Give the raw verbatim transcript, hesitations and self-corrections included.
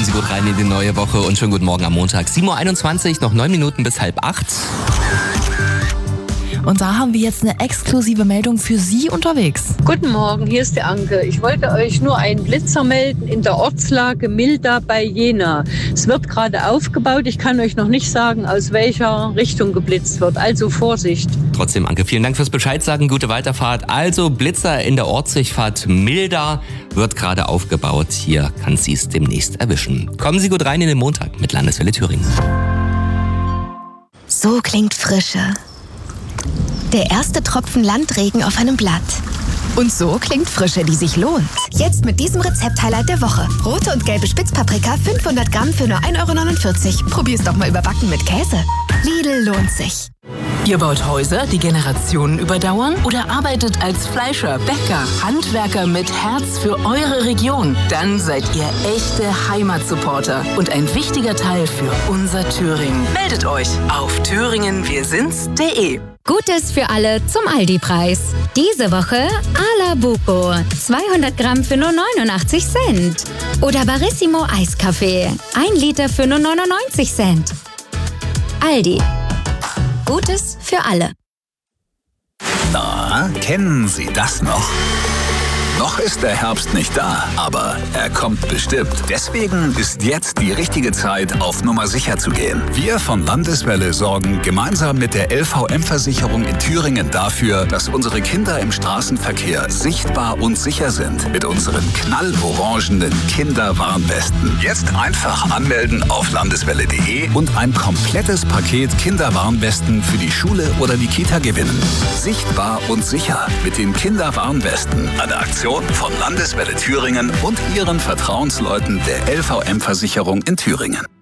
Kommen Sie gut rein in die neue Woche und schönen guten Morgen am Montag. sieben Uhr einundzwanzig, noch neun Minuten bis halb acht. Und da haben wir jetzt eine exklusive Meldung für Sie unterwegs. Guten Morgen, hier ist der Anke. Ich wollte euch nur einen Blitzer melden in der Ortslage Milda bei Jena. Es wird gerade aufgebaut. Ich kann euch noch nicht sagen, aus welcher Richtung geblitzt wird. Also Vorsicht. Trotzdem, Anke, vielen Dank fürs Bescheid sagen. Gute Weiterfahrt. Also Blitzer in der Ortsdurchfahrt Milda wird gerade aufgebaut. Hier kann sie es demnächst erwischen. Kommen Sie gut rein in den Montag mit Landeswelle Thüringen. So klingt Frische. Der erste Tropfen Landregen auf einem Blatt. Und so klingt Frische, die sich lohnt. Jetzt mit diesem Rezept-Highlight der Woche. Rote und gelbe Spitzpaprika, fünfhundert Gramm für nur ein Euro neunundvierzig. Probier's doch mal überbacken mit Käse. Lidl lohnt sich. Ihr baut Häuser, die Generationen überdauern? Oder arbeitet als Fleischer, Bäcker, Handwerker mit Herz für eure Region? Dann seid ihr echte Heimatsupporter und ein wichtiger Teil für unser Thüringen. Meldet euch auf thüringen wir sind's punkt de. Gutes für alle zum Aldi-Preis. Diese Woche Ala Buco. zweihundert Gramm für nur neunundachtzig Cent. Oder Barissimo Eiskaffee. ein Liter für nur neunundneunzig Cent. Aldi. Gutes für alle. Na, kennen Sie das noch? Noch ist der Herbst nicht da, aber er kommt bestimmt. Deswegen ist jetzt die richtige Zeit, auf Nummer sicher zu gehen. Wir von Landeswelle sorgen gemeinsam mit der L V M-Versicherung in Thüringen dafür, dass unsere Kinder im Straßenverkehr sichtbar und sicher sind. Mit unseren knallorangenen Kinderwarnwesten. Jetzt einfach anmelden auf landeswelle punkt de und ein komplettes Paket Kinderwarnwesten für die Schule oder die Kita gewinnen. Sichtbar und sicher mit den Kinderwarnwesten. Eine Aktion von Landeswelle Thüringen und ihren Vertrauensleuten der L V M-Versicherung in Thüringen.